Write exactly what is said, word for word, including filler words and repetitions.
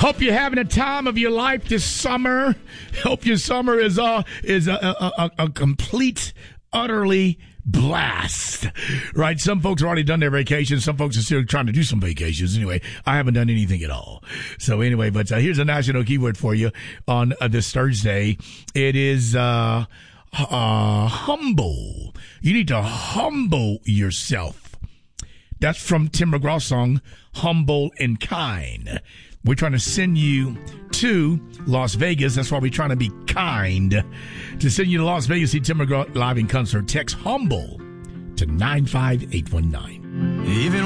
Hope you're having a time of your life this summer. Hope your summer is uh, is a, a, a, a complete, utterly blast. Right? Some folks have already done their vacations. Some folks are still trying to do some vacations. Anyway, I haven't done anything at all. So anyway, but uh, here's a national keyword for you on uh, this Thursday. It is uh, uh, humble. You need to humble yourself. That's from Tim McGraw's song, Humble and Kind. We're trying to send you to Las Vegas. That's why we're trying to be kind. To send you to Las Vegas, see Tim McGraw live in concert. Text HUMBLE to nine five eight one nine. Even